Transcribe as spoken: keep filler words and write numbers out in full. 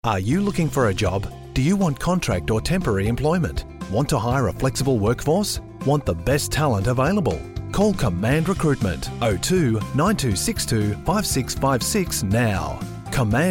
Are you looking for a job? Do you want contract or temporary employment? Want to hire a flexible workforce? Want the best talent available? Call Command Recruitment oh two nine two six two five six five six now. Command